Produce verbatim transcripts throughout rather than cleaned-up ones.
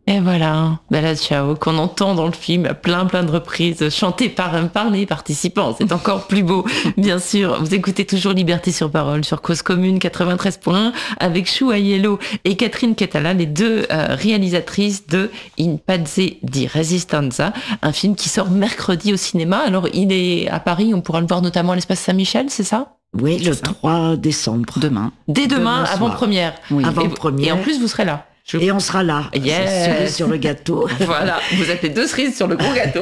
Et voilà, Bella Ciao, qu'on entend dans le film à plein plein de reprises, chantée par, par les participants. C'est encore plus beau, bien sûr. Vous écoutez toujours Liberté sur parole sur Cause Commune quatre-vingt-treize point un avec Chou Aiello et Catherine Ketala, les deux euh, réalisatrices de In Pazze di Resistenza, un film qui sort mercredi au cinéma. Alors, il est à Paris, on pourra le voir notamment à l'Espace Saint-Michel, c'est ça ? Oui, le trois décembre. Demain. Dès demain, demain avant-première. Oui. Avant-première. Et en plus, vous serez là. Je... Et on sera là, yes. cerise sur le gâteau. Voilà, vous êtes les deux cerises sur le gros gâteau.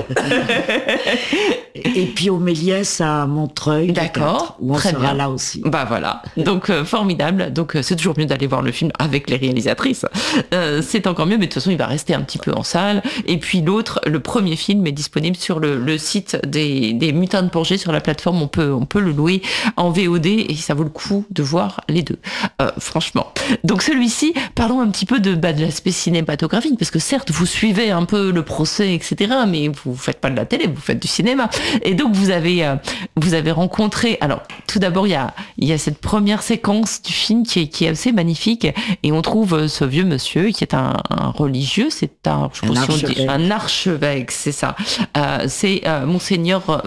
Et puis au Méliès à Montreuil. D'accord, où on très sera bien. là aussi. Bah voilà, donc euh, formidable. Donc euh, c'est toujours mieux d'aller voir le film avec les réalisatrices. Euh, c'est encore mieux, mais de toute façon il va rester un petit peu en salle. Et puis l'autre, le premier film est disponible sur le, le site des, des Mutins de Bourget, sur la plateforme. On peut, on peut le louer en V O D et ça vaut le coup de voir les deux. Euh, franchement. Donc celui-ci, parlons un petit peu de Bah, de l'aspect cinématographique, parce que certes vous suivez un peu le procès, et cetera, mais vous faites pas de la télé, vous faites du cinéma. Et donc vous avez euh, vous avez rencontré. Alors tout d'abord il y a il y a cette première séquence du film qui est qui est assez magnifique, et on trouve ce vieux monsieur qui est un, un religieux, c'est un je un, pense archevêque. Dit, un archevêque, c'est ça. Euh, c'est euh, Monseigneur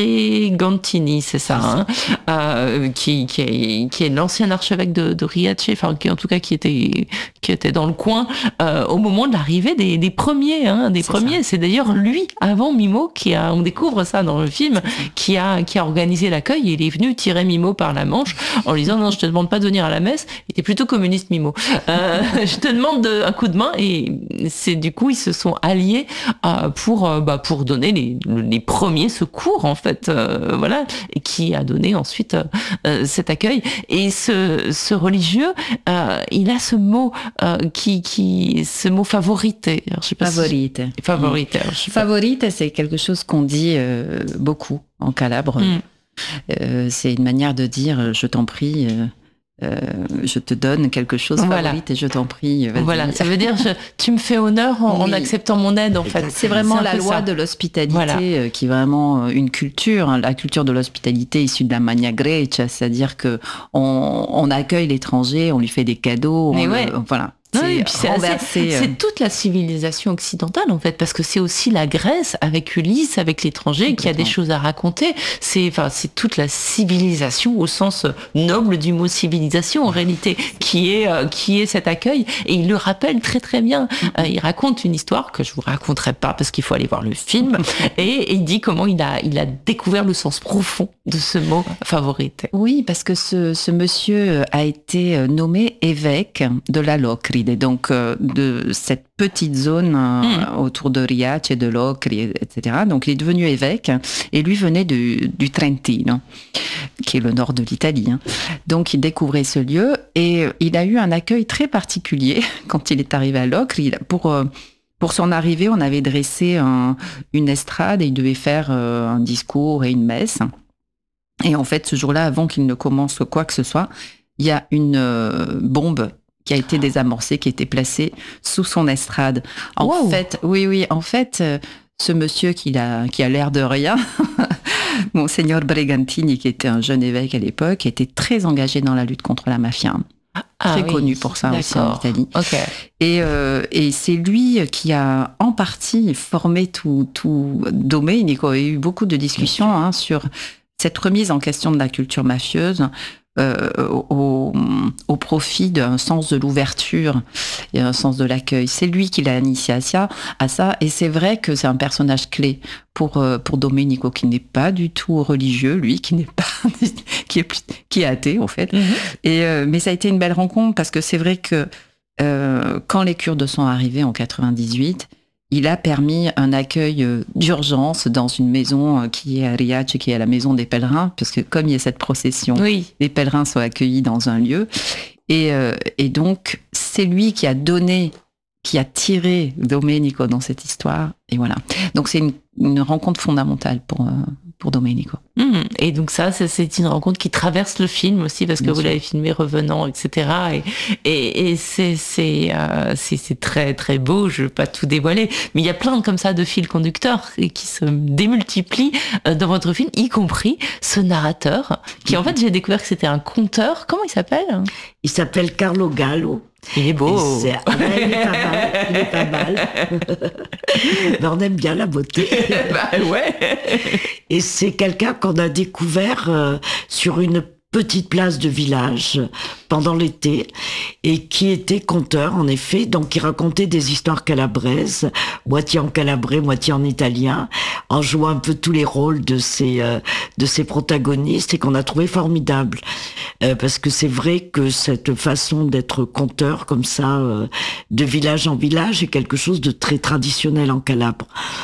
Bregantini, c'est ça, hein, euh, qui qui est qui est l'ancien archevêque de, de Riace, enfin qui en tout cas qui était qui était dans le coin euh, au moment de l'arrivée des, des premiers, hein, des c'est premiers. Ça. C'est d'ailleurs lui, avant Mimo, qui a, on découvre ça dans le film, qui a, qui a organisé l'accueil. Il est venu tirer Mimo par la manche en lui disant non, je te demande pas de venir à la messe. Il était plutôt communiste, Mimo. Euh, je te demande de, un coup de main, et c'est du coup ils se sont alliés euh, pour, euh, bah, pour donner les, les premiers secours en fait, euh, voilà, et qui a donné ensuite euh, cet accueil. Et ce, ce religieux, euh, il a ce mot euh, qui, qui, ce mot favorité. Alors, je sais pas favorite. Si... Favorite. Alors, je sais pas. Favorite, c'est quelque chose qu'on dit euh, beaucoup en Calabre. Mm. Euh, c'est une manière de dire je t'en prie. Euh... Euh, je te donne quelque chose voilà. favorite et je t'en prie. Vas-y. Voilà, ça veut dire je, tu me fais honneur en, oui. en acceptant mon aide en fait. C'est vraiment c'est la loi ça. de l'hospitalité voilà. qui est vraiment une culture, la culture de l'hospitalité issue de la Magna Grecia, c'est-à-dire que on, on accueille l'étranger, on lui fait des cadeaux, on ouais. le, voilà. Non, c'est, c'est, assez, c'est toute la civilisation occidentale en fait, parce que c'est aussi la Grèce avec Ulysse, avec l'étranger, qui a des choses à raconter. C'est, enfin, c'est toute la civilisation au sens noble du mot civilisation en réalité, qui est euh, qui est cet accueil. Et il le rappelle très très bien. Euh, il raconte une histoire que je vous raconterai pas parce qu'il faut aller voir le film. et, et il dit comment il a il a découvert le sens profond de ce mot favorité. Oui, parce que ce, ce monsieur a été nommé évêque de la Locri. Et donc, euh, de cette petite zone euh, mmh. autour de Riace et de Locri, et cetera. Donc, il est devenu évêque et lui venait du, du Trentino, qui est le nord de l'Italie. Hein. Donc, il découvrait ce lieu et il a eu un accueil très particulier quand il est arrivé à Locri. Pour, euh, pour son arrivée, on avait dressé un, une estrade et il devait faire euh, un discours et une messe. Et en fait, ce jour-là, avant qu'il ne commence quoi que ce soit, il y a une euh, bombe qui a été désamorcée, qui a été placée sous son estrade. En wow. fait, oui, oui, en fait, euh, ce monsieur qui a, qui a l'air de rien, Monseigneur Bregantini, qui était un jeune évêque à l'époque, était très engagé dans la lutte contre la mafia. Ah, très oui. connu pour ça D'accord. aussi en Italie. Okay. Et, euh, et c'est lui qui a en partie formé tout, tout Domenico. Il y a eu beaucoup de discussions hein, sur cette remise en question de la culture mafieuse. Euh, au, au profit d'un sens de l'ouverture et un sens de l'accueil. C'est lui qui l'a initié à ça, à ça, et c'est vrai que c'est un personnage clé pour, pour Domenico, qui n'est pas du tout religieux, lui, qui n'est pas, qui est, qui est athée, en fait. Mm-hmm. Et, euh, mais ça a été une belle rencontre, parce que c'est vrai que euh, quand les Kurdes sont arrivés en quatre-vingt-dix-huit, il a permis un accueil d'urgence dans une maison qui est à Riace, qui est la maison des pèlerins, parce que comme il y a cette procession, oui. les pèlerins sont accueillis dans un lieu. Et, euh, et donc, c'est lui qui a donné, qui a tiré Domenico dans cette histoire. Et voilà. Donc, c'est une, une rencontre fondamentale pour, euh, pour Domenico. Mmh. Et donc ça, c'est, c'est une rencontre qui traverse le film aussi, parce que Bien vous sûr. L'avez filmé revenant, et cetera. Et, et, et c'est, c'est, euh, c'est, c'est très, très beau, je ne veux pas tout dévoiler, mais il y a plein comme ça de fils conducteurs qui se démultiplient dans votre film, y compris ce narrateur, qui en fait, j'ai découvert que c'était un conteur. Comment il s'appelle ? Il s'appelle Carlo Gallo. Il est beau. Et c'est- ah ouais, il est pas mal, il est pas mal. Mais on aime bien la beauté. Bah ouais. Et c'est quelqu'un qu'on a découvert euh, sur une petite place de village pendant l'été et qui était conteur en effet, donc qui racontait des histoires calabraises, moitié en calabrais, moitié en italien, en jouant un peu tous les rôles de ses euh, de ses protagonistes et qu'on a trouvé formidable euh, parce que c'est vrai que cette façon d'être conteur comme ça euh, de village en village est quelque chose de très traditionnel en Calabre.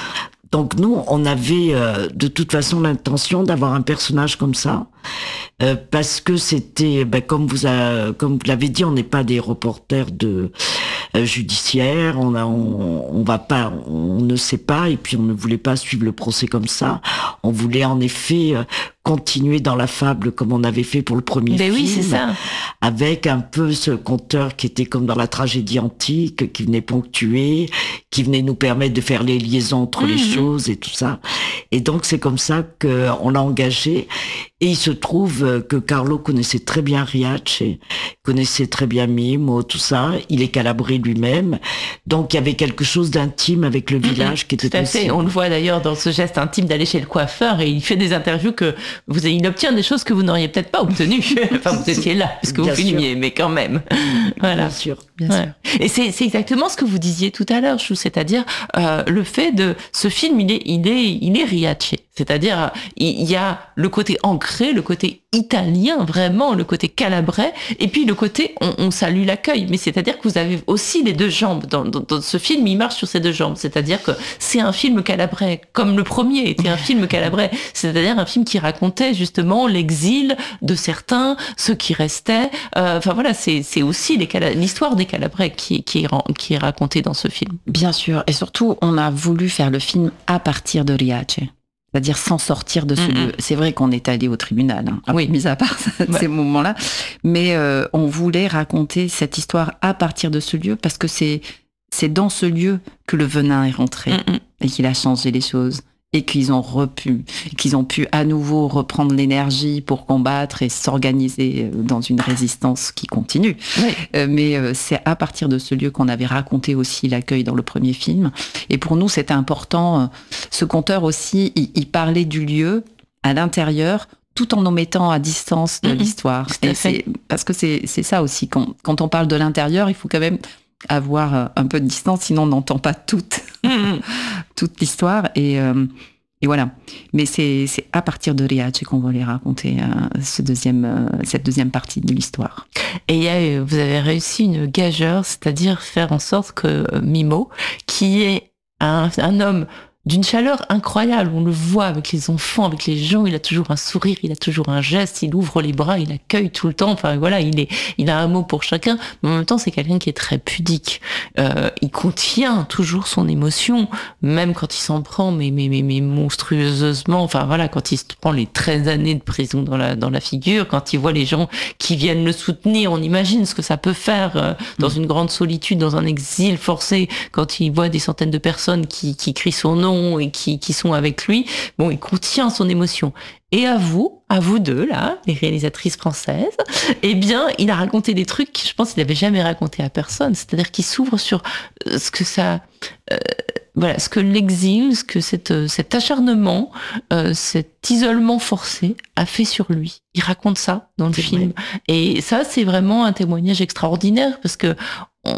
Donc nous, on avait euh, de toute façon l'intention d'avoir un personnage comme ça, euh, parce que c'était, ben, comme vous a, comme vous l'avez dit, on n'est pas des reporters de euh, judiciaires, on, a, on, on va pas, on ne sait pas, et puis on ne voulait pas suivre le procès comme ça. On voulait en effet euh, continuer dans la fable comme on avait fait pour le premier Ben film, oui, c'est ça. avec un peu ce conteur qui était comme dans la tragédie antique, qui venait ponctuer, qui venait nous permettre de faire les liaisons entre les Mhm. choses et tout ça. Et donc c'est comme ça qu'on l'a engagé. Et il se trouve que Carlo connaissait très bien Riace, connaissait très bien Mimo, tout ça. Il est calabré lui-même. Donc il y avait quelque chose d'intime avec le village qui était Tout à fait. possible. On le voit d'ailleurs dans ce geste intime d'aller chez le coiffeur et il fait des interviews que vous, il obtient des choses que vous n'auriez peut-être pas obtenues. Enfin, vous étiez là puisque vous Bien sûr. filmiez, mais quand même. Voilà. Bien sûr. Bien Ouais. sûr. Et c'est, c'est exactement ce que vous disiez tout à l'heure, Chou, c'est-à-dire euh, le fait de ce film, il est, il est, il est Riace. C'est-à-dire, il y a le côté ancré, le côté italien, vraiment, le côté calabrais, et puis le côté on, on salue l'accueil. Mais c'est-à-dire que vous avez aussi les deux jambes. Dans, dans, dans ce film, il marche sur ces deux jambes. C'est-à-dire que c'est un film calabrais, comme le premier était un film calabrais. C'est-à-dire un film qui racontait justement l'exil de certains, ceux qui restaient. Euh, Enfin voilà, c'est, c'est aussi les Cala- l'histoire des calabrais qui, qui, est, ran- qui est racontée dans ce film. Bien sûr. Et surtout, on a voulu faire le film à partir de Riace. C'est-à-dire sans sortir de ce Mhm. lieu. C'est vrai qu'on est allé au tribunal, hein, Oui. mis à part Ouais. ces moments-là, mais euh, on voulait raconter cette histoire à partir de ce lieu parce que c'est c'est dans ce lieu que le venin est rentré Mm, mm. et qu'il a changé les choses et qu'ils ont repu, qu'ils ont pu à nouveau reprendre l'énergie pour combattre et s'organiser dans une résistance qui continue. Oui. Euh, mais euh, c'est à partir de ce lieu qu'on avait raconté aussi l'accueil dans le premier film. Et pour nous, c'était important. euh, Ce conteur aussi, il, il parlait du lieu à l'intérieur, tout en nous mettant à distance de Mhm. l'histoire. Tout à Et fait. c'est parce que c'est c'est ça aussi. Quand, quand on parle de l'intérieur, il faut quand même avoir euh, un peu de distance, sinon on n'entend pas toute Mm, mm. toute l'histoire. Et euh, et voilà. Mais c'est c'est à partir de Riace qu'on voulait raconter euh, ce deuxième, euh, cette deuxième partie de l'histoire. Et il y a, euh, vous avez réussi une gageure, c'est-à-dire faire en sorte que euh, Mimo, qui est un, un homme d'une chaleur incroyable, on le voit avec les enfants, avec les gens, il a toujours un sourire, il a toujours un geste, il ouvre les bras, il accueille tout le temps, enfin voilà, il est, il a un mot pour chacun, mais en même temps c'est quelqu'un qui est très pudique. Euh, il contient toujours son émotion, même quand il s'en prend, mais, mais, mais, mais monstrueusement, enfin voilà, quand il se prend les treize années de prison dans la, dans la figure, quand il voit les gens qui viennent le soutenir, on imagine ce que ça peut faire euh, dans une grande solitude, dans un exil forcé, quand il voit des centaines de personnes qui, qui crient son nom et qui, qui sont avec lui, bon, il contient son émotion. Et à vous, à vous deux, là, les réalisatrices françaises, eh bien, il a raconté des trucs que je pense qu'il n'avait jamais raconté à personne. C'est-à-dire qu'il s'ouvre sur euh, ce que ça, euh, voilà, ce que l'exil, ce que cette, euh, cet acharnement, euh, cet isolement forcé a fait sur lui. Il raconte ça dans le C'est film. vrai. Et ça, c'est vraiment un témoignage extraordinaire parce que on-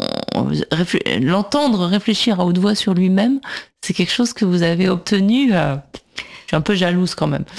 réfl- l'entendre réfléchir à haute voix sur lui-même, c'est quelque chose que vous avez obtenu. euh, je suis un peu jalouse quand même.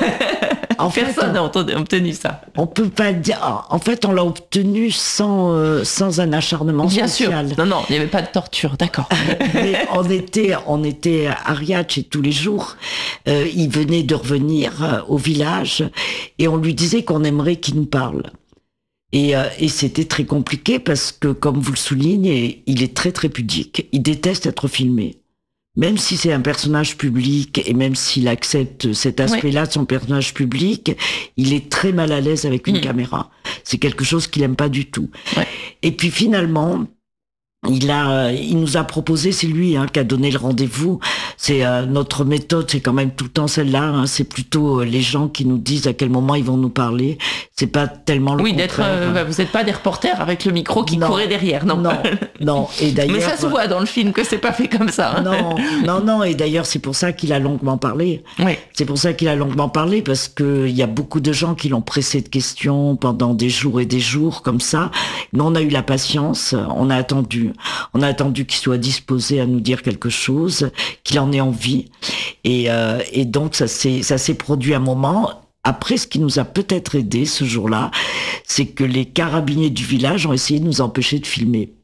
En fait, Personne n'a entendu- obtenu ça. on peut pas dire. En fait, on l'a obtenu sans euh, sans un acharnement Bien sûr. social. Non, non, il n'y avait pas de torture, d'accord. Mais on était, on était à Riace tous les jours. Euh, il venait de revenir euh, au village et on lui disait qu'on aimerait qu'il nous parle. Et, euh, et c'était très compliqué parce que, comme vous le soulignez, il est très très pudique. Il déteste être filmé. Même si c'est un personnage public et même s'il accepte cet aspect-là de son personnage public, il est très mal à l'aise avec une Mm. caméra. C'est quelque chose qu'il aime pas du tout. Ouais. Et puis finalement, Il a, il nous a proposé, c'est lui hein, qui a donné le rendez-vous. C'est euh, notre méthode, c'est quand même tout le temps celle-là. Hein, c'est plutôt euh, les gens qui nous disent à quel moment ils vont nous parler. C'est pas tellement le oui, contraire. d'être. Euh, bah, vous n'êtes pas des reporters avec le micro qui non, courait derrière, non. Non, non. Et d'ailleurs. Mais ça se voit dans le film que c'est pas fait comme ça. Hein. Non, non, non. Et d'ailleurs, c'est pour ça qu'il a longuement parlé. Oui. C'est pour ça qu'il a longuement parlé parce que il y a beaucoup de gens qui l'ont pressé de questions pendant des jours et des jours comme ça. Nous, on a eu la patience, on a attendu. On a attendu qu'il soit disposé à nous dire quelque chose, qu'il en ait envie. Et, euh, et donc, ça s'est, ça s'est produit un moment. Après, ce qui nous a peut-être aidé ce jour-là, c'est que les carabiniers du village ont essayé de nous empêcher de filmer.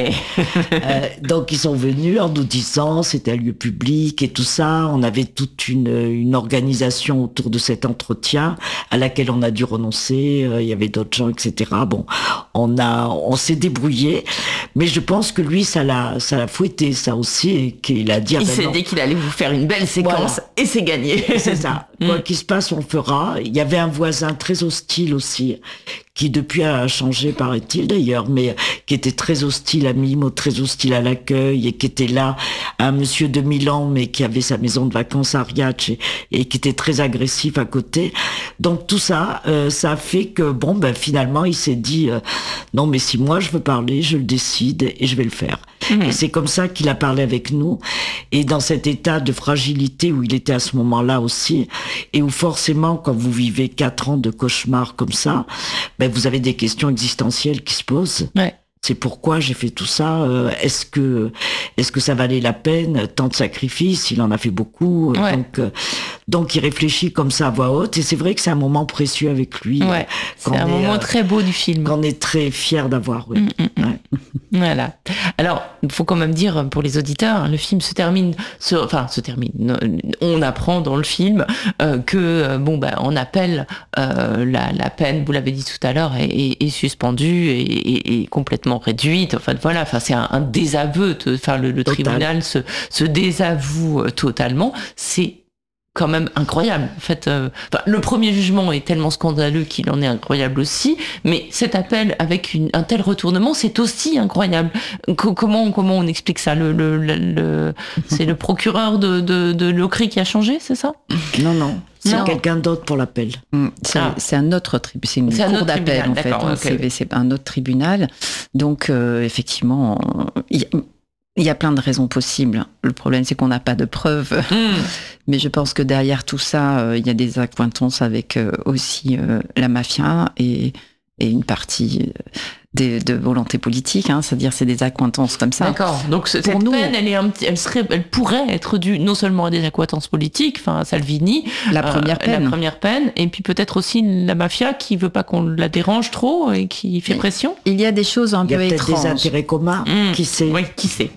euh, donc ils sont venus en nous disant c'était un lieu public et tout ça. On avait toute une, une organisation autour de cet entretien à laquelle on a dû renoncer. Euh, il y avait d'autres gens, et cetera. Bon, on a, on s'est débrouillé, mais je pense que lui ça l'a, ça l'a fouetté ça aussi et qu'il a dit. Ah il ben s'est non. dit qu'il allait vous faire une belle séquence voilà. Et c'est gagné. C'est ça. Quoi qu'il se passe, on le fera. Il y avait un voisin très hostile aussi, qui depuis a changé, paraît-il d'ailleurs, mais qui était très hostile à Mimo, très hostile à l'accueil, et qui était là, un monsieur de Milan, mais qui avait sa maison de vacances à Riace, et, et qui était très agressif à côté. Donc tout ça, euh, ça a fait que, bon, ben finalement, il s'est dit, euh, non mais si moi je veux parler, je le décide, et je vais le faire. Mmh. Et c'est comme ça qu'il a parlé avec nous, et dans cet état de fragilité où il était à ce moment-là aussi, et où forcément, quand vous vivez quatre ans de cauchemar comme ça, ben vous avez des questions existentielles qui se posent. Ouais. C'est pourquoi j'ai fait tout ça. Euh, est-ce que, est-ce que ça valait la peine? Tant de sacrifices, il en a fait beaucoup. Ouais. Donc, euh, donc il réfléchit comme ça à voix haute. Et c'est vrai que c'est un moment précieux avec lui. Ouais. C'est un est, moment euh, très beau du film. Qu'on est très fiers d'avoir. Oui. Mmh, mmh. Ouais. Voilà. Alors, il faut quand même dire pour les auditeurs, le film se termine, se, enfin se termine. On apprend dans le film euh, que bon bah on appelle euh, la, la peine, vous l'avez dit tout à l'heure, est, est, est suspendue et, et, et complètement réduite. Enfin voilà, enfin c'est un, un désaveu. Enfin le, le tribunal se, se désavoue totalement. C'est quand même incroyable. En fait, euh, enfin, le premier jugement est tellement scandaleux qu'il en est incroyable aussi, mais cet appel avec une, un tel retournement, c'est aussi incroyable. C- comment comment on explique ça? Le, le, le, le c'est le procureur de de, de Locri qui a changé, c'est ça? Non non. C'est non. quelqu'un d'autre pour l'appel. Mmh, c'est, ah. c'est un autre tribunal, c'est une c'est cour d'appel tribunal, en fait. Hein, okay. c'est, c'est un autre tribunal. Donc euh, effectivement, il y, y a plein de raisons possibles. Le problème, c'est qu'on n'a pas de preuves. Mmh. Mais je pense que derrière tout ça, euh, il y a des accointances avec euh, aussi euh, la mafia et, et une partie de, de volonté politique. Hein, c'est-à-dire, c'est des accointances comme ça. D'accord. Donc cette Pour nous, peine, elle, est un petit, elle, serait, elle pourrait être due non seulement à des accointances politiques, enfin à Salvini, la première euh, peine, la première peine, et puis peut-être aussi la mafia qui veut pas qu'on la dérange trop et qui fait pression. Il y a des choses un peu étranges. Il y a peut-être des intérêts communs. Mmh. Qui sait? Oui, qui sait.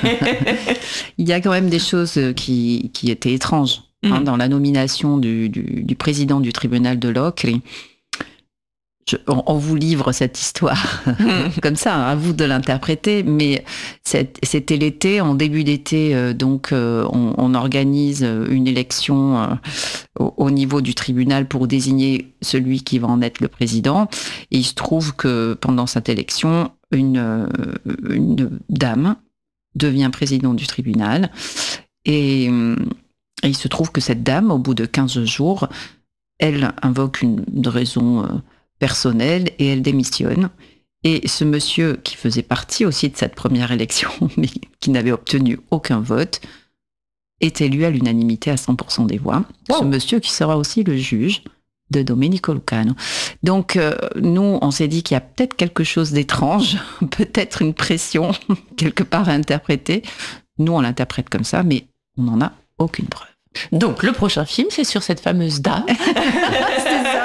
Il y a quand même des choses qui, qui étaient étranges mmh. hein, dans la nomination du, du, du président du tribunal de Locri. Je, on, on vous livre cette histoire mmh. comme ça, à vous de l'interpréter, mais c'était l'été, en début d'été, euh, donc euh, on, on organise une élection euh, au, au niveau du tribunal pour désigner celui qui va en être le président. Et il se trouve que pendant cette élection, une, euh, une dame devient présidente du tribunal. Et, et il se trouve que cette dame, au bout de quinze jours, elle invoque une, une raison... Euh, personnelle et elle démissionne. Et ce monsieur qui faisait partie aussi de cette première élection, mais qui n'avait obtenu aucun vote, est élu à l'unanimité à cent pour cent des voix. Wow. Ce monsieur qui sera aussi le juge de Domenico Lucano. Donc, euh, nous, on s'est dit qu'il y a peut-être quelque chose d'étrange, peut-être une pression quelque part à interpréter. Nous, on l'interprète comme ça, mais on n'en a aucune preuve. Donc, le prochain film, c'est sur cette fameuse dame. C'est ça.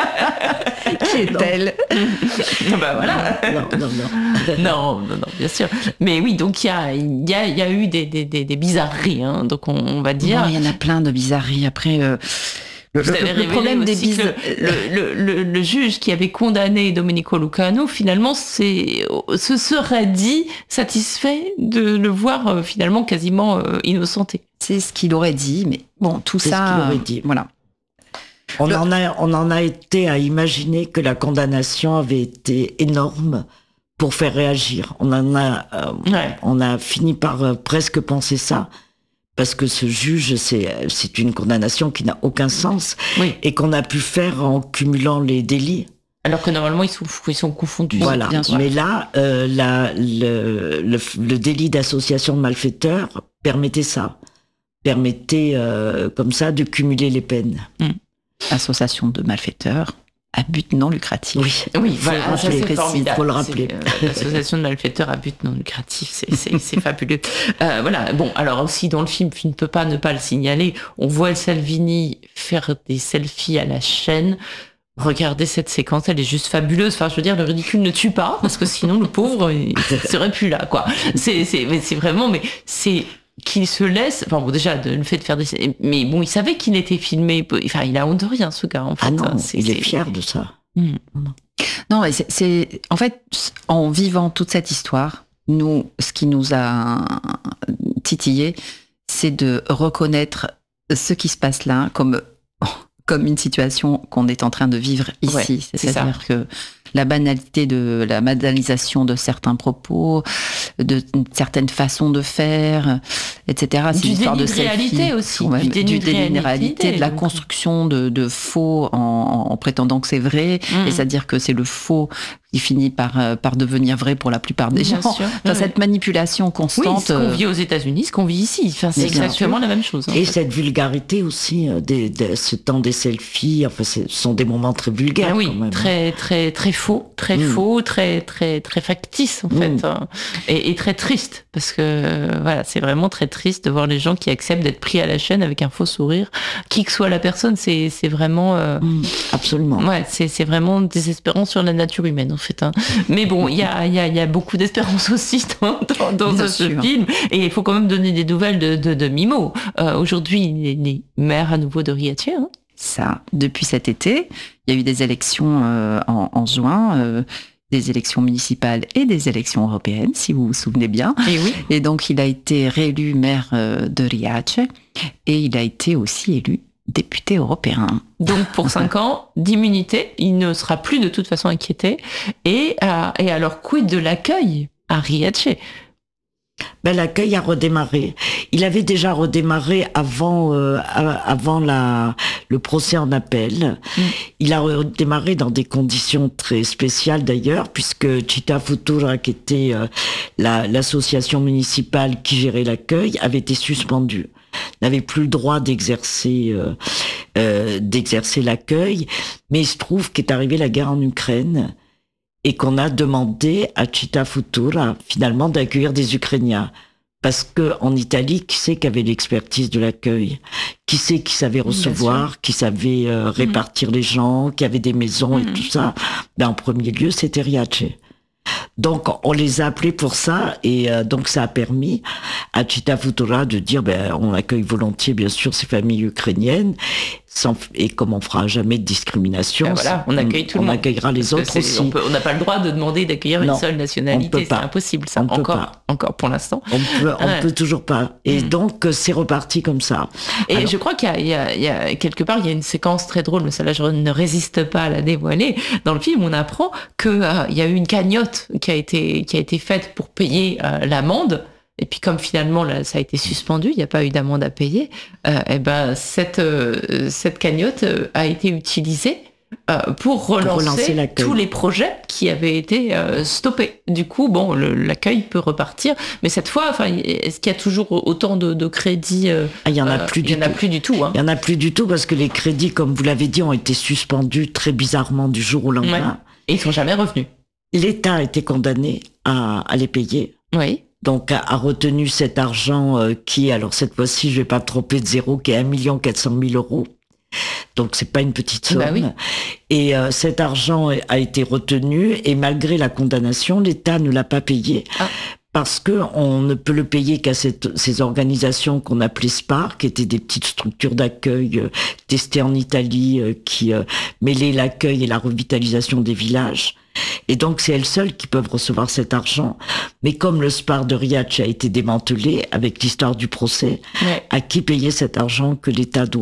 Qui est-elle? Ben voilà. Non, non, non. non, non, non, bien sûr. Mais oui, donc il y a, y, a, y a eu des, des, des, des bizarreries, hein, donc on, on va dire. Il y en a plein de bizarreries. Après, euh, le, le, le problème des bizarres. Le, le, le, le juge qui avait condamné Domenico Lucano, finalement, c'est, se serait dit satisfait de le voir euh, finalement quasiment euh, innocenté. C'est ce qu'il aurait dit, mais bon, tout c'est ça. Ce qu'il aurait dit. Voilà. On, le... en a, on en a été à imaginer que la condamnation avait été énorme pour faire réagir. On en a, euh, Ouais. on a fini par euh, presque penser ça, parce que ce juge, c'est, c'est une condamnation qui n'a aucun sens, Oui. et qu'on a pu faire en cumulant les délits. Alors que normalement, ils sont, ils sont confondus. Voilà. bien sûr. Mais là, euh, la, le, le, le délit d'association de malfaiteurs permettait ça. Permettait, euh, comme ça, de cumuler les peines. Association de malfaiteurs à but non lucratif. Oui, Oui, faut voilà, le ça rappeler. c'est formidable. Faut le rappeler. C'est, euh, L'association de malfaiteurs à but non lucratif, c'est, c'est, c'est fabuleux. Euh, voilà, bon, alors aussi dans le film, tu ne peux pas ne pas le signaler, on voit Salvini faire des selfies à la chaîne. Regardez cette séquence, elle est juste fabuleuse. Enfin, je veux dire, le ridicule ne tue pas, parce que sinon le pauvre, il serait plus là, quoi. C'est, c'est, mais c'est vraiment, mais c'est qu'il se laisse. Enfin, bon, déjà, le fait de faire des, mais bon, il savait qu'il était filmé. Enfin, il a honte de rien, ce gars, en fait. Ah non, c'est, il est c'est... fier de ça. Mmh. Non, mais c'est, c'est en fait en vivant toute cette histoire, nous, ce qui nous a titillé, c'est de reconnaître ce qui se passe là comme comme une situation qu'on est en train de vivre ici. Ouais, C'est-à-dire que la banalité de la banalisation de certains propos, de certaines façons de faire, et cetera. C'est Du une histoire déni de de réalité selfie. aussi, Ouais, du déni de réalité, réalité, de la donc. construction de, de faux en, en prétendant que c'est vrai, Mmh. et c'est-à-dire que c'est le faux qui finit par, euh, par devenir vrai pour la plupart des Bien gens. sûr. Enfin, Ouais. cette manipulation Oui, constante. ce qu'on vit aux États-Unis, ce qu'on vit ici. Enfin, c'est Mais bien exactement la même chose. en Et fait. cette vulgarité aussi, euh, des, des- ce temps des selfies, enfin, ce sont des moments très vulgaires Ah oui, quand même. très très très faux, très Mm. faux, très très très factice en Mm. fait, hein. et, et très triste parce que euh, voilà, c'est vraiment très triste de voir les gens qui acceptent d'être pris à la chaîne avec un faux sourire, qui que soit la personne, c'est c'est vraiment euh, Mmh, absolument. ouais, c'est c'est vraiment désespérant sur la nature humaine en fait, hein. Mais bon, il y a il y a il y a beaucoup d'espérance aussi dans dans, dans Bien ce sûr. film, et il faut quand même donner des nouvelles de de, de Mimo. Euh, aujourd'hui, il est né maire à nouveau de Riace, hein. Ça, depuis cet été, il y a eu des élections euh, en, en juin, euh, des élections municipales et des élections européennes, si vous vous souvenez bien. Et oui. Et donc, il a été réélu maire euh, de Riace et il a été aussi élu député européen. Donc pour cinq ans d'immunité, il ne sera plus de toute façon inquiété. Et, euh, et alors, quid de l'accueil à Riace? Ben, l'accueil a redémarré. Il avait déjà redémarré avant, euh, avant la, le procès en appel. Mm. Il a redémarré dans des conditions très spéciales d'ailleurs, puisque Città Futura, qui était euh, la, l'association municipale qui gérait l'accueil, avait été suspendue. N'avait plus le droit d'exercer euh, euh, d'exercer l'accueil. Mais il se trouve qu'est arrivée la guerre en Ukraine et qu'on a demandé à Città Futura finalement d'accueillir des Ukrainiens. Parce que en Italie, qui c'est qui avait l'expertise de l'accueil? Qui c'est qui savait recevoir, qui savait euh, répartir les gens, qui avait des maisons et Mhm. tout ça? Ben, en premier lieu, c'était Riace. Donc, on les a appelés pour ça, et euh, donc ça a permis à Città Futura de dire, ben, on accueille volontiers, bien sûr, ces familles ukrainiennes, sans, et comme on fera jamais de discrimination, Ben voilà, on accueille tout le on monde. accueillera les Parce que autres c'est- aussi. On peut- on n'a pas le droit de demander d'accueillir Non, une seule on nationalité, peut c'est pas. impossible ça. On peut Encore, pas. encore pour l'instant. On peut, on Ouais. peut toujours pas. Et Mm. donc, euh, c'est reparti comme ça. Et Alors- je crois qu'il y a, il y, a, il y a quelque part, il y a une séquence très drôle, mais celle-là, je ne résiste pas à la dévoiler. Dans le film, on apprend que euh, il y a eu une cagnotte qui a été qui a été faite pour payer euh, l'amende. Et puis comme finalement là, ça a été suspendu, il n'y a pas eu d'amende à payer. Euh, et ben cette euh, cette cagnotte euh, a été utilisée euh, pour relancer, relancer l'accueil. tous les projets qui avaient été euh, stoppés. Du coup, bon, le- l'accueil peut repartir, mais cette fois, enfin, est-ce qu'il y a toujours autant de, de crédits euh, Ah, il y en a euh, plus il du y en a tout. plus du tout. Hein. Il y en a plus du tout parce que les crédits, comme vous l'avez dit, ont été suspendus très bizarrement du jour au lendemain. Ouais. Et ils sont jamais revenus. L'État a été condamné à, à les payer. Oui. Donc, a, a retenu cet argent euh, qui, alors cette fois-ci, je vais pas me tromper de zéro, qui est un million quatre cent mille euros. Donc, c'est pas une petite somme. Bah oui. Et euh, cet argent a été retenu et malgré la condamnation, l'État ne l'a pas payé. Ah. Parce que on ne peut le payer qu'à cette, ces organisations qu'on appelait SPAR, qui étaient des petites structures d'accueil euh, testées en Italie, euh, qui euh, mêlaient l'accueil et la revitalisation des villages. Et donc, c'est elles seules qui peuvent recevoir cet argent. Mais comme le SPAR de Riace a été démantelé avec l'histoire du procès, Ouais. à qui payer cet argent que l'État doit?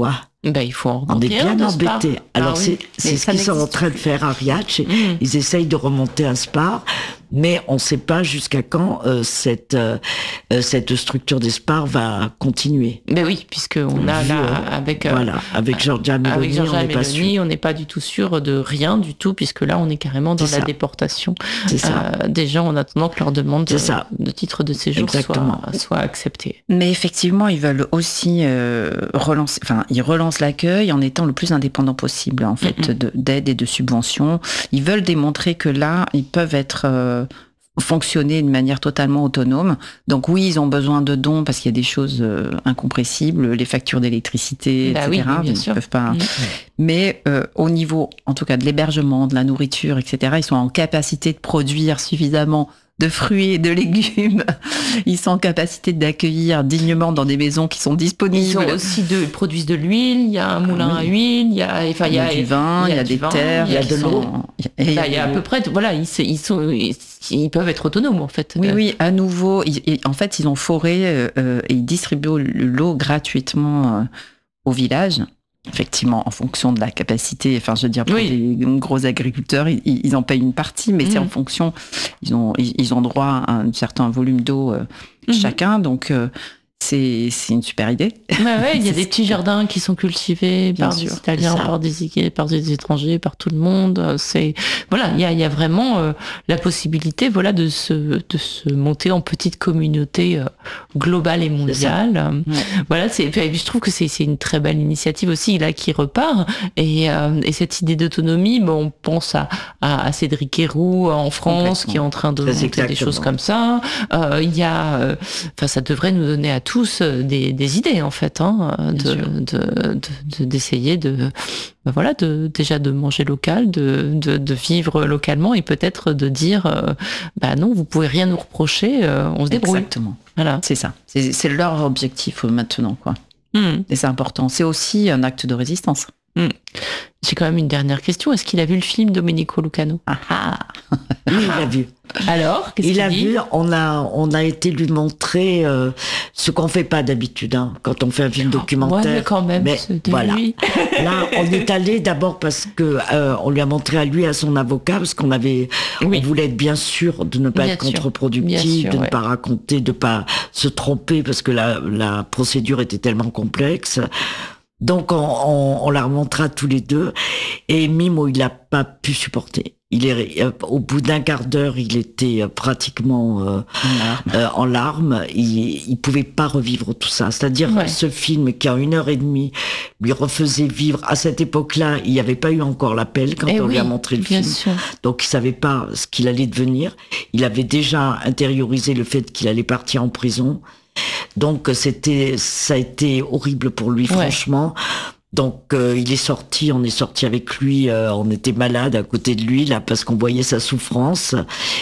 Ben, il faut en On est bien un spa. embêtés. Alors, Ah, c'est, oui. c'est ce qu'ils sont en train de faire à Riace. Mmh. Ils essayent de remonter un spa, mais on ne sait pas jusqu'à quand euh, cette, euh, cette structure des spas va continuer. Ben oui, puisqu'on a là, avec... Voilà, avec Giorgia Meloni, avec Giorgia on n'est pas Meloni, sûr. on n'est pas du tout sûr de rien du tout, puisque là, on est carrément dans c'est la ça. déportation c'est ça. Euh, des gens en attendant que leur demande de, de titre de séjour soit, soit acceptée. Mais effectivement, ils veulent aussi euh, relancer, enfin, ils relancent l'accueil en étant le plus indépendant possible, en fait, mm-hmm. de, d'aide et de subventions. Ils veulent démontrer que là, ils peuvent être euh, fonctionner de manière totalement autonome. Donc oui, ils ont besoin de dons parce qu'il y a des choses euh, incompressibles, les factures d'électricité, bah et cetera. Oui, bien ils sûr. peuvent pas. Mm-hmm. Mais euh, au niveau, en tout cas, de l'hébergement, de la nourriture, et cetera, ils sont en capacité de produire suffisamment de fruits et de légumes. Ils sont en capacité d'accueillir dignement dans des maisons qui sont disponibles. Ils ont aussi de, ils produisent de l'huile, il y a un moulin ah, oui. à huile, il y a, enfin, il y a, il y a du vin, il y a, il y a des vin, terres, il y a de l'eau. Il y a, il y a à peu près, voilà, ils, ils, sont, ils, ils peuvent être autonomes en fait. Oui, oui, à nouveau, ils, en fait, ils ont foré euh, et ils distribuent l'eau gratuitement euh, au village. Effectivement, en fonction de la capacité, enfin, je veux dire, pour oui. les gros agriculteurs, ils, ils en payent une partie, mais mmh. c'est en fonction, ils ont, ils ont droit à un certain volume d'eau euh, mmh. chacun, donc euh, c'est, c'est une super idée. Bah ouais, il y a des petits jardins qui sont cultivés Bien par sûr, des Italiens, par des, par des étrangers, par tout le monde. C'est, voilà, il y a, il y a vraiment euh, la possibilité, voilà, de se, de se monter en petite communauté euh, globale et mondiale. C'est ouais. Voilà, c'est, je trouve que c'est, c'est une très belle initiative aussi, là, qui repart. Et, euh, et cette idée d'autonomie, bon, on pense à, à, à Cédric Héroux en France, qui est en train de monter exactement. des choses comme ça. Euh, il y a, enfin, euh, ça devrait nous donner à tous des, des idées en fait, hein, de, de, de, de, d'essayer de, ben voilà, de, déjà de manger local, de, de, de vivre localement et peut-être de dire, euh, bah non, vous pouvez rien nous reprocher, euh, on se débrouille. Exactement. Voilà. C'est ça. C'est, c'est leur objectif maintenant, quoi. Mm. Et c'est important. C'est aussi un acte de résistance. Mm. J'ai quand même une dernière question. Est-ce qu'il a vu le film Domenico Lucano ? Ah ah. Oui, il l'a vu. Alors, qu'est-ce il qu'il a dit ? vu. On a, on a été lui montrer euh, ce qu'on fait pas d'habitude hein, quand on fait un film documentaire. Ouais, mais quand même. Mais voilà. Lui. Là, on est allé d'abord parce que euh, on lui a montré à lui, à son avocat, parce qu'on avait, oui. on voulait être bien sûr de ne pas bien être contre-productif, sûr, de ouais. ne pas raconter, de pas se tromper, parce que la, la procédure était tellement complexe. Donc on, on, on la remontra tous les deux et Mimo il n'a pas pu supporter. Il est euh, au bout d'un quart d'heure il était euh, pratiquement euh, euh, en larmes. Il, il pouvait pas revivre tout ça. C'est-à-dire ouais. ce film qui en une heure et demie lui refaisait vivre. À cette époque-là, il n'y avait pas eu encore l'appel quand et on oui, lui a montré le film. Sûr. Donc il savait pas ce qu'il allait devenir. Il avait déjà intériorisé le fait qu'il allait partir en prison. Donc c'était, ça a été horrible pour lui, ouais. franchement. Donc euh, il est sorti, on est sorti avec lui, euh, on était malade à côté de lui là parce qu'on voyait sa souffrance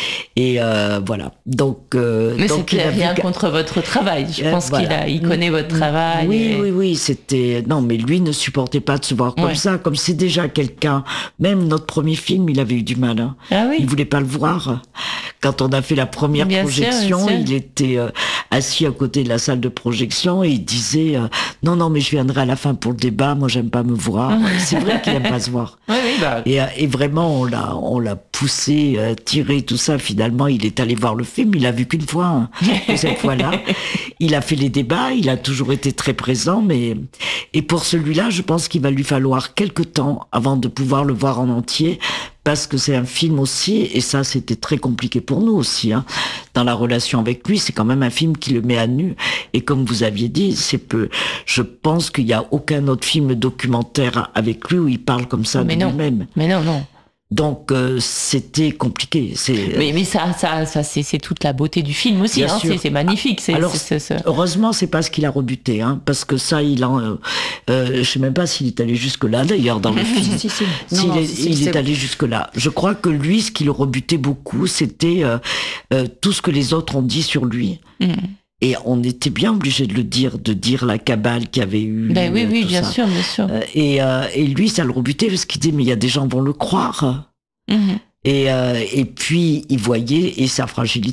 et euh, voilà. Donc euh, mais donc c'était rien vu... contre votre travail. Je pense voilà. qu'il a, il connaît votre travail. Oui et... oui oui, c'était non mais lui ne supportait pas de se voir comme ouais. ça, comme c'est déjà quelqu'un. Même notre premier film, il avait eu du mal. Hein. Ah oui. Il voulait pas le voir. Quand on a fait la première bien projection, sûr, il était euh, assis à côté de la salle de projection et il disait euh, non non mais je viendrai à la fin pour le débat. Moi, j'aime pas me voir. C'est vrai qu'il aime pas se voir. Oui, oui, bah... et, et vraiment, on l'a, on l'a poussé, euh, tiré, tout ça. Finalement, il est allé voir le film. Il l'a vu qu'une fois. Hein, cette fois-là, il a fait les débats. Il a toujours été très présent. Mais et pour celui-là, je pense qu'il va lui falloir quelques temps avant de pouvoir le voir en entier. Parce que c'est un film aussi, et ça c'était très compliqué pour nous aussi, hein, dans la relation avec lui, c'est quand même un film qui le met à nu. Et comme vous aviez dit, c'est peu. Je pense qu'il n'y a aucun autre film documentaire avec lui où il parle comme ça mais de non. lui-même. Mais non, non. Donc euh, c'était compliqué. C'est... Mais, mais ça, ça, ça c'est, c'est toute la beauté du film aussi. Hein, c'est, c'est magnifique. C'est, Alors, c'est, c'est, c'est... heureusement, c'est pas ce qu'il a rebuté, hein, parce que ça, il a. Euh, euh, je sais même pas s'il est allé jusque là. D'ailleurs, dans le film, si, si. Non, non, est, si, il si, est c'est... allé jusque là. Je crois que lui, ce qui le rebutait beaucoup, c'était euh, euh, tout ce que les autres ont dit sur lui. Mm. Et on était bien obligé de le dire, de dire la cabale qu'il y avait eu. Ben oui, oui, bien ça. sûr, bien sûr. Euh, et, euh, et lui, ça le rebutait parce qu'il disait, mais il y a des gens qui vont le croire. Mm-hmm. Et, euh, et puis, il voyait et sa fragilité.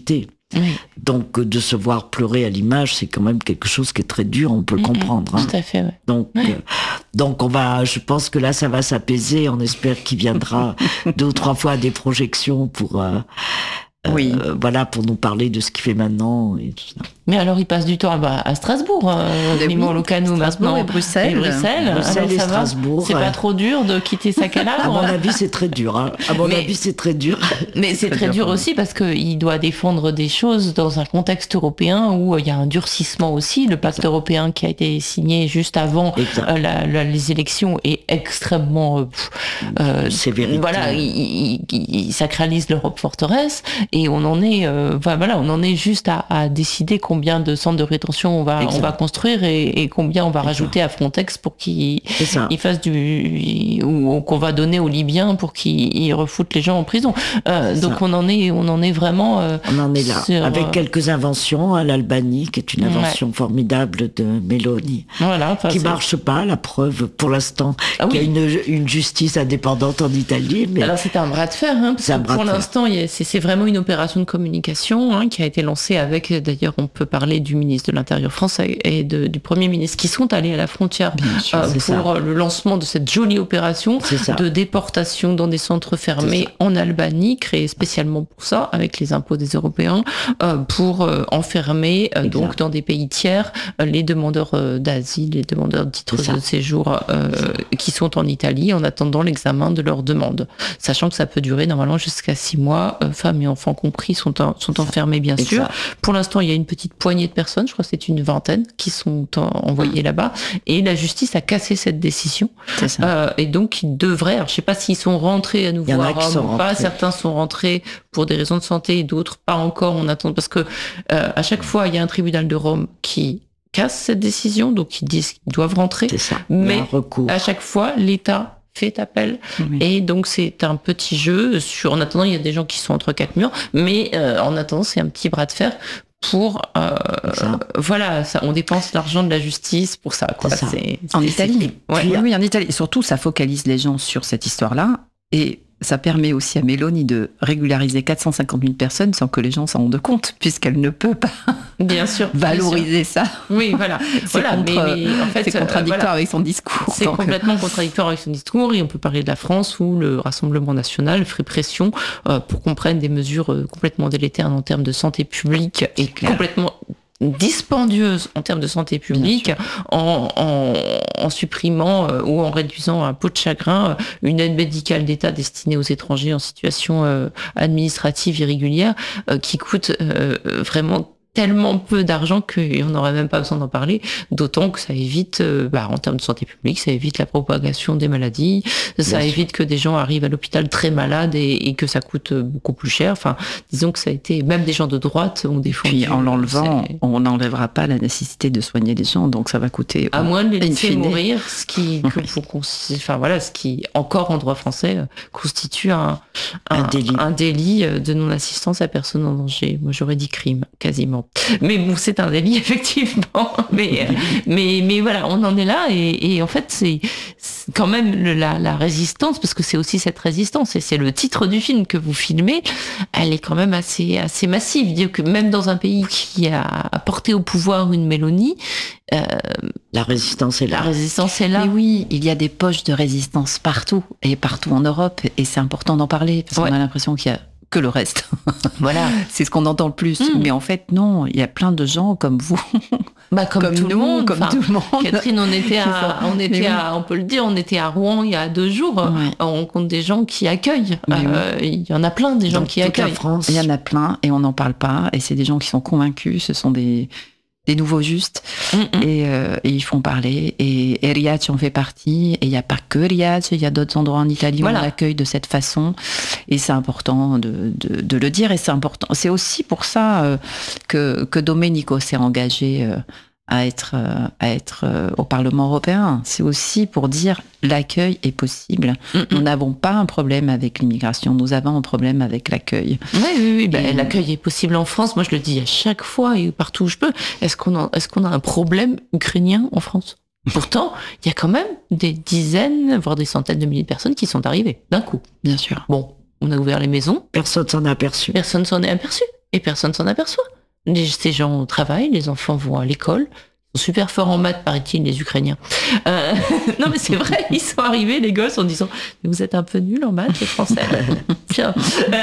Oui. Donc, euh, de se voir pleurer à l'image, c'est quand même quelque chose qui est très dur, on peut le Mmh, comprendre. Hein. Tout à fait, ouais. Donc, Ouais. euh, donc on va, je pense que là, ça va s'apaiser. On espère qu'il viendra deux ou trois fois à des projections pour, euh, Oui. euh, voilà, pour nous parler de ce qu'il fait maintenant et tout ça. Mais alors, il passe du temps bah, à Strasbourg, euh, Eh oui, Mimmo Lucano Strasbourg maintenant. et Bruxelles. Et Bruxelles, Bruxelles alors et ça va Strasbourg, C'est ouais. pas trop dur de quitter sa À calabre. mon avis, c'est très dur. Hein. À mon Mais- avis, c'est très dur. Mais c'est très très dur, dur ouais. aussi parce qu'il doit défendre des choses dans un contexte européen où euh, il y a un durcissement aussi. Le pacte européen qui a été signé juste avant Exact. euh, la- la- les élections est extrêmement... euh, pff, euh, Sévérité. Voilà, il, il- il- il sacralise l'Europe forteresse et on en est, euh, enfin, voilà, on en est juste à, à décider combien de centres de rétention on va, Exact. on va construire et, et combien on va Exact. rajouter à Frontex pour qu'il C'est ça. il fasse du ou qu'on va donner aux Libyens pour qu'ils ils refoutent les gens en prison. Euh, C'est donc ça. on en est, on en est vraiment. euh, On en est là, sur, avec euh, quelques inventions à l'Albanie, qui est une Ouais. invention formidable de Meloni, voilà, enfin, qui c'est- marche pas, la preuve, pour l'instant, Ah qu'il y a oui. une, une justice indépendante en Italie, mais Alors c'était un bras de fer, hein, parce C'est un que bras pour de fer. l'instant il y a- c'est c'est vraiment une opération de communication hein, qui a été lancée avec, d'ailleurs on peut parler du ministre de l'Intérieur français et de- du Premier ministre qui sont allés à la frontière Bien sûr, euh, c'est pour ça. le lancement de cette jolie opération c'est ça. de déportation dans des centres fermés C'est en Albanie, créés spécialement pour ça, avec les impôts des Européens, euh, pour euh, enfermer euh, Exact. donc dans des pays tiers euh, les demandeurs euh, d'asile, les demandeurs de titres C'est ça. de séjour euh, qui sont en Italie en attendant l'examen de leur demande. Sachant que ça peut durer normalement jusqu'à six mois, euh, femmes et enfants compris sont, en- sont enfermés bien sûr. Exact. Pour l'instant, il y a une petite poignée de personnes, je crois que c'est une vingtaine, qui sont en- envoyées là-bas. Et la justice a cassé cette décision. C'est ça. Euh, et donc, ils devraient, alors je sais pas s'ils sont rentrés à Il y nouveau en a à qui Rome sont ou pas. rentrés. Certains sont rentrés pour des raisons de santé et d'autres pas encore. On attend parce que euh, à chaque fois, il y a un tribunal de Rome qui casse cette décision, donc ils disent qu'ils doivent rentrer. C'est ça. Il y a Mais un recours. À chaque fois, l'État fait appel. Oui. Et donc c'est un petit jeu. Sur, en attendant, il y a des gens qui sont entre quatre murs, mais euh, en attendant, c'est un petit bras de fer pour euh, Ça. voilà, ça, on dépense l'argent de la justice pour ça. Quoi. C'est ça. C'est- En c'est- Italie. c'est- ouais. Oui, oui, en Italie. Et surtout, ça focalise les gens sur cette histoire-là. Et ça permet aussi à Meloni de régulariser quatre cent cinquante mille personnes sans que les gens s'en rendent compte, puisqu'elle ne peut pas Bien sûr. bien valoriser ça. sûr. Oui, voilà. C'est voilà mais, contre- mais en fait, C'est euh, contradictoire voilà. avec son discours. C'est Donc, euh, complètement contradictoire avec son discours et on peut parler de la France où le Rassemblement national ferait pression euh, pour qu'on prenne des mesures euh, complètement délétères en termes de santé publique et clair. complètement dispendieuse en termes de santé publique en, en, en supprimant euh, ou en réduisant un pot de chagrin euh, une aide médicale d'État destinée aux étrangers en situation euh, administrative irrégulière euh, qui coûte euh, vraiment tellement peu d'argent qu'on n'aurait même pas besoin d'en parler, d'autant que ça évite, euh, bah, en termes de santé publique, ça évite la propagation des maladies, ça Bien évite que des gens arrivent à l'hôpital très malades et, et que ça coûte beaucoup plus cher. Enfin, disons que ça a été, même des gens de droite ont défendu. Puis en l'enlevant, c'est- on n'enlèvera pas la nécessité de soigner les gens, donc ça va coûter. à moins de les in laisser fine. mourir, ce qui, que pour cons- enfin voilà, ce qui encore en droit français euh, constitue un, Un délit. un délit euh, de non-assistance à personne en danger. Moi j'aurais dit crime, quasiment. Mais bon, c'est un délit effectivement. Mais euh, mais mais voilà, on en est là et, et en fait c'est c'est quand même le- la, la résistance, parce que c'est aussi cette résistance et c'est le titre du film que vous filmez. Elle est quand même assez assez massive. Dire que même dans un pays qui a porté au pouvoir une Mélanie, euh, La résistance est la là. résistance est là. Mais oui, il y a des poches de résistance partout, et partout en Europe, et c'est important d'en parler, parce Ouais. qu'on a l'impression qu'il y a que le reste. Voilà. C'est ce qu'on entend le plus. Mm. Mais en fait, non, il y a plein de gens comme vous, Bah, comme, comme tout nous, le monde. comme Enfin, tout le monde. Catherine, on était, C'est à, ça. on Mais était oui. à, on peut le dire, on était à Rouen il y a deux jours. Ouais. On rencontre des gens qui accueillent. Mais Euh, Il y en a plein des gens Dans qui toute la accueillent. France. Il y en a plein, et on n'en parle pas, et c'est des gens qui sont convaincus, ce sont des, des nouveaux justes, Mm, mm. et, euh, et ils font parler, et, et Riace en fait partie, et il n'y a pas que Riace, il y a d'autres endroits en Italie Voilà. où on accueille de cette façon, et c'est important de, de, de le dire, et c'est important. C'est aussi pour ça euh, que, que Domenico s'est engagé euh, à être, euh, à être euh, au Parlement européen. C'est aussi pour dire l'accueil est possible. Mm, mm. Nous n'avons pas un problème avec l'immigration, nous avons un problème avec l'accueil. Oui, oui, oui. Bah, Et- l'accueil est possible en France. Moi, je le dis à chaque fois et partout où je peux. Est-ce qu'on a, est-ce qu'on a un problème ukrainien en France? Pourtant, il y a quand même des dizaines, voire des centaines de milliers de personnes qui sont arrivées d'un coup. Bien sûr. Bon, on a ouvert les maisons. Personne s'en a aperçu. Personne s'en est aperçu. et personne s'en aperçoit. Les, ces gens travaillent, les enfants vont à l'école. Ils sont super forts en maths, paraît-il, les Ukrainiens. Euh, non, mais c'est vrai, ils sont arrivés, les gosses, en disant « Vous êtes un peu nuls en maths, les Français. » Tiens.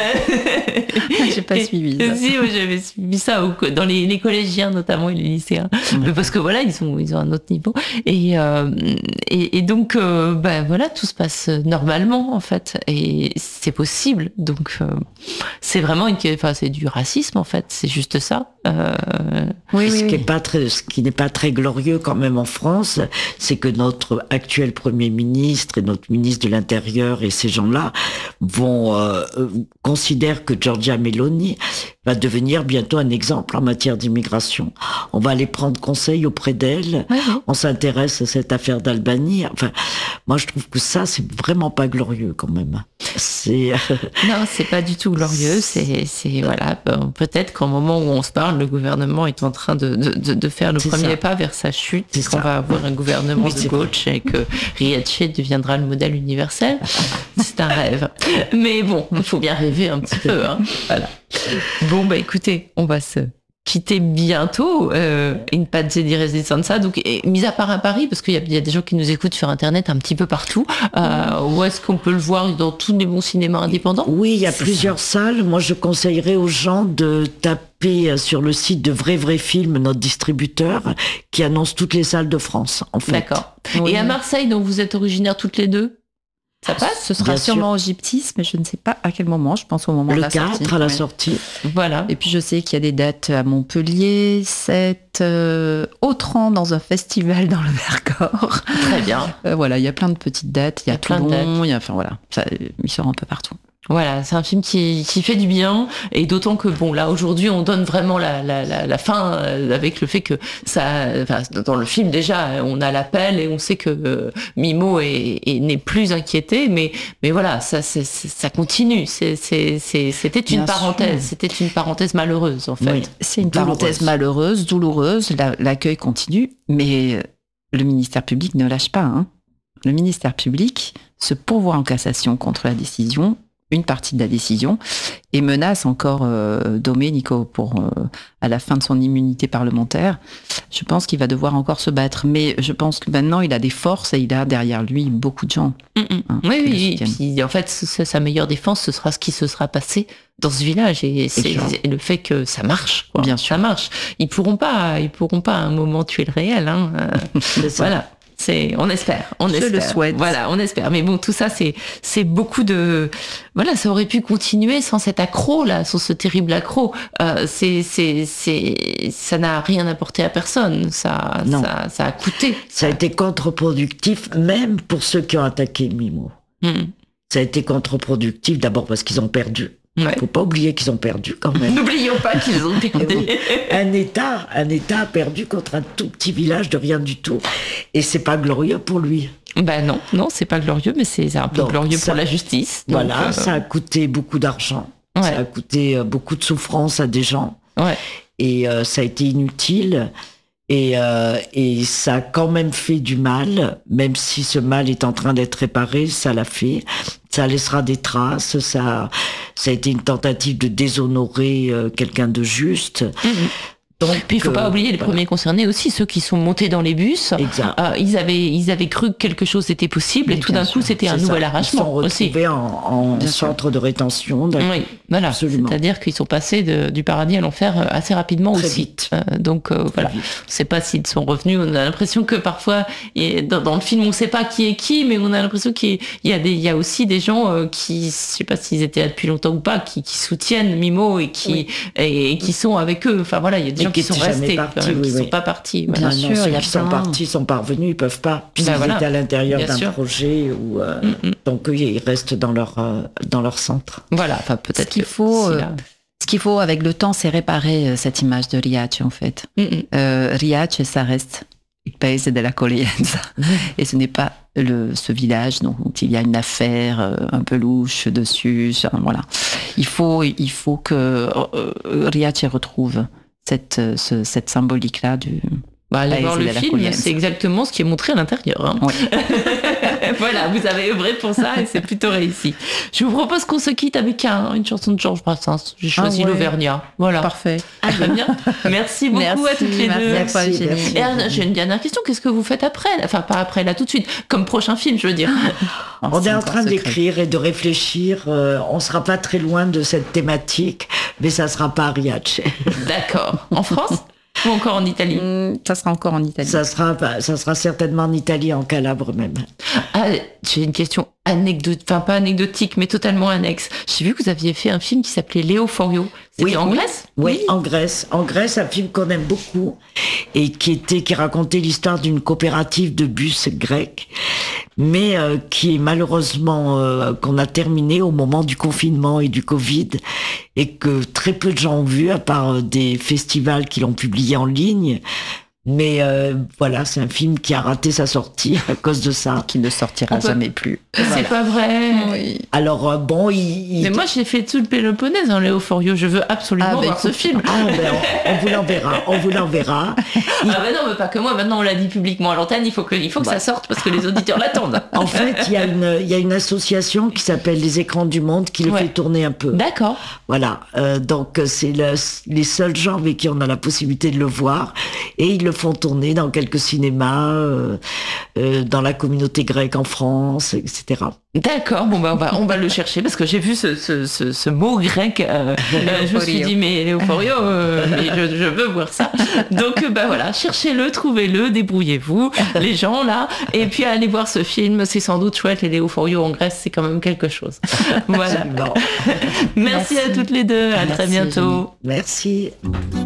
J'ai pas suivi ça. Si, moi, j'avais suivi ça au, dans les, les collégiens, notamment, et les lycéens. Ouais. Parce que voilà, ils ont, ils ont un autre niveau. Et, euh, et, et donc, euh, bah, voilà, tout se passe normalement, en fait. Et c'est possible. Donc, euh, c'est vraiment une, enfin, c'est du racisme, en fait. C'est juste ça. Euh... Oui, oui, ce oui. qui est pas très, ce qui n'est pas très glorieux quand même en France, c'est que notre actuel Premier ministre et notre ministre de l'Intérieur et ces gens-là vont euh, considèrent que Giorgia Meloni va devenir bientôt un exemple en matière d'immigration. On va aller prendre conseil auprès d'elle. Oui, oui. On s'intéresse à cette affaire d'Albanie. Enfin, moi, je trouve que ça, c'est vraiment pas glorieux quand même. C'est non, c'est pas du tout glorieux. C'est, c'est voilà. Bon, peut-être qu'au moment où on se parle, le gouvernement est en train de, de, de faire le c'est premier ça. pas vers sa chute, c'est qu'on ça. va avoir un gouvernement oui, de gauche vrai. et que Riace deviendra le modèle universel. C'est un rêve. Mais bon, il faut bien rêver un petit peu. Hein. Voilà. Bon, bah écoutez, on va se quitter bientôt. Euh, in pace di resistenza. Donc, et, mis à part à Paris, parce qu'il y a, il y a des gens qui nous écoutent sur Internet un petit peu partout. Euh, où est-ce qu'on peut le voir dans tous les bons cinémas indépendants ? Oui, il y a C'est plusieurs ça. salles. Moi, je conseillerais aux gens de taper sur le site de Vrai Vrai Film, notre distributeur, qui annonce toutes les salles de France, en fait. D'accord. Oui. Et à Marseille, dont vous êtes originaires toutes les deux ? Ça passe ? Ce sera Bien sûrement sûr. au Gyptis, mais je ne sais pas à quel moment. Je pense au moment le de la sortie. Le quatre à la ouais. sortie. Voilà. Et puis je sais qu'il y a des dates à Montpellier, sept, euh, Autran dans un festival dans le Vercors. Très bien. Euh, voilà, il y a plein de petites dates. Il y a, il y a Toulon, il y a, enfin voilà, ça, il sort un peu partout. Voilà, c'est un film qui, qui fait du bien, et d'autant que bon là aujourd'hui on donne vraiment la, la, la, la fin avec le fait que ça, enfin, dans le film déjà on a l'appel et on sait que euh, Mimo est, est, n'est plus inquiété, mais mais voilà ça c'est, c'est, ça continue, c'est, c'est, c'est, c'était une bien parenthèse, sûr. c'était une parenthèse malheureuse en fait. Oui, c'est une douloureuse. parenthèse malheureuse, douloureuse, la, l'accueil continue, mais le ministère public ne lâche pas. Hein. Le ministère public se pourvoit en cassation contre la décision. Une partie de la décision, et menace encore euh, Domenico pour euh, à la fin de son immunité parlementaire. Je pense qu'il va devoir encore se battre, mais je pense que maintenant il a des forces et il a derrière lui beaucoup de gens. Mmh, hein, oui, oui, et puis en fait sa meilleure défense ce sera ce qui se sera passé dans ce village et c'est et le fait que ça marche. Quoi. Bien sûr, ça marche. Ils pourront pas, ils pourront pas à un moment tuer le réel. Hein. Voilà. C'est, on espère, on Je espère. le souhaite. Voilà, on espère. Mais bon, tout ça, c'est, c'est beaucoup de, voilà, ça aurait pu continuer sans cet accro là, sans ce terrible accro. Euh, c'est, c'est, c'est, ça n'a rien apporté à personne. Ça, non. ça, ça a coûté. Ça a été contre-productif, même pour ceux qui ont attaqué Mimo. Mmh. Ça a été contre-productif d'abord parce qu'ils ont perdu. Ouais. Faut pas oublier qu'ils ont perdu quand même. N'oublions pas qu'ils ont perdu. un État, un État a perdu contre un tout petit village de rien du tout, et c'est pas glorieux pour lui. Ben non, non, c'est pas glorieux, mais c'est un peu donc, glorieux ça, pour la justice. Donc, voilà, euh... ça a coûté beaucoup d'argent, ouais. ça a coûté beaucoup de souffrance à des gens, ouais. et euh, ça a été inutile. Et, euh, et ça a quand même fait du mal, même si ce mal est en train d'être réparé, ça l'a fait. Ça laissera des traces, ça, ça a été une tentative de déshonorer euh, quelqu'un de juste. Mmh. Donc, puis il faut euh, pas oublier les voilà. premiers concernés aussi, ceux qui sont montés dans les bus. Exact. Euh, ils avaient, ils avaient cru que quelque chose était possible, et tout d'un sûr, coup c'était un nouvel ça. arrachement. Ils sont retrouvés aussi. en, en centre sûr. de rétention. Oui, voilà. Absolument. C'est-à-dire qu'ils sont passés de, du paradis à l'enfer assez rapidement Très aussi. Vite. Euh, donc euh, voilà. Vite. On ne sait pas s'ils sont revenus. On a l'impression que parfois, dans, dans le film, on ne sait pas qui est qui, mais on a l'impression qu'il y a des, il y a aussi des gens euh, qui, je ne sais pas s'ils étaient là depuis longtemps ou pas, qui, qui soutiennent Mimo et qui, oui. et, et qui sont avec eux. Enfin voilà, il y a des et gens qui, qui sont restés. Partis, oui, qui oui. sont pas partis. Bien non, sûr, non, ceux il y a qui sont partis sont parvenus, ils peuvent pas. Puis ben ils voilà. étaient à l'intérieur Bien d'un sûr. projet où euh, mm-hmm. donc eux, ils restent dans leur euh, dans leur centre. Voilà, enfin peut-être ce qu'il faut. Euh, ce qu'il faut avec le temps, c'est réparer euh, cette image de Riace en fait. Mm-hmm. Euh, Riace, ça reste il paese della Colleienza mm-hmm. et ce n'est pas le ce village dont il y a une affaire euh, un peu louche dessus. Voilà, il faut il faut que euh, Riace retrouve cette, ce, cette symbolique-là du... Bah, allez voir le film, c'est exactement ce qui est montré à l'intérieur. Hein. Oui. Voilà, vous avez œuvré pour ça et c'est plutôt réussi. Je vous propose qu'on se quitte avec un, une chanson de Georges Brassens. J'ai choisi ah ouais. l'Auvergnat. Voilà. Parfait. Très bien. Merci beaucoup merci, à toutes les merci deux. Merci, merci, et euh, j'ai une dernière question. Qu'est-ce que vous faites après? Enfin, pas après, là, tout de suite. Comme prochain film, je veux dire. Oh, on est en train d'écrire et de réfléchir. Euh, on sera pas très loin de cette thématique, mais ça sera pas à Riace. D'accord. En France ou encore en Italie? mmh, Ça sera encore en Italie. Ça sera, ça sera certainement en Italie, en Calabre même. Ah, j'ai une question anecdotique, enfin pas anecdotique, mais totalement annexe. J'ai vu que vous aviez fait un film qui s'appelait Léo Forio. C'était oui, en oui, Grèce? Oui, oui, en Grèce. En Grèce, un film qu'on aime beaucoup et qui était, qui racontait l'histoire d'une coopérative de bus grec, mais euh, qui est malheureusement euh, qu'on a terminé au moment du confinement et du Covid et que très peu de gens ont vu à part euh, des festivals qui l'ont publié en ligne. Mais euh, voilà, c'est un film qui a raté sa sortie à cause de ça. Qui ne sortira peut... jamais plus. C'est voilà. Pas vrai. Oui. Alors euh, bon, il, il... Mais moi j'ai fait tout le Péloponnèse en Léo Forio. Je veux absolument ah, voir bah, ce film. Ah, ben, on, on vous l'enverra. On vous l'enverra. Il... Ah ben non, mais pas que moi. Maintenant on l'a dit publiquement à l'antenne. Il faut que, il faut que bah. ça sorte parce que les auditeurs l'attendent. En fait, il y a une, il y a une association qui s'appelle Les Écrans du Monde qui le ouais. fait tourner un peu. D'accord. Voilà. Euh, donc c'est le, les seuls gens avec qui on a la possibilité de le voir et ils le font tourner dans quelques cinémas, euh, euh, dans la communauté grecque en France, et cetera. D'accord, bon bah on va, on va le chercher parce que j'ai vu ce, ce, ce, ce mot grec, euh, euh, je me suis dit mais Léo Forio, euh, mais je, je veux voir ça. Donc bah voilà, cherchez-le, trouvez-le, débrouillez-vous, les gens là, et puis allez voir ce film, c'est sans doute chouette, et Léo Forio en Grèce, c'est quand même quelque chose. Voilà. Merci, Merci à toutes les deux, à Merci, très bientôt. Merci.